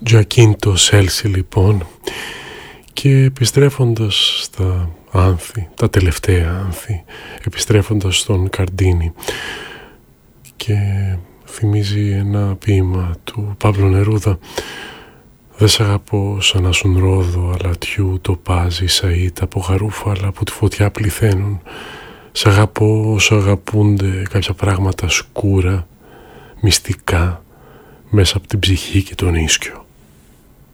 Τζακίντο Σέλσι λοιπόν, και επιστρέφοντας στα άνθη, τα τελευταία άνθη, επιστρέφοντας στον Καρντίνι, και θυμίζει ένα ποίημα του Παύλου Νερούδα: «Δεν σ' αγαπώ σαν να σουν ρόδο αλατιού, τοπάζι, σαΐτ από γαρούφαλα που τη φωτιά πληθαίνουν. Σ' αγαπώ όσο αγαπούνται κάποια πράγματα σκούρα, μυστικά, μέσα από την ψυχή και τον ίσκιο».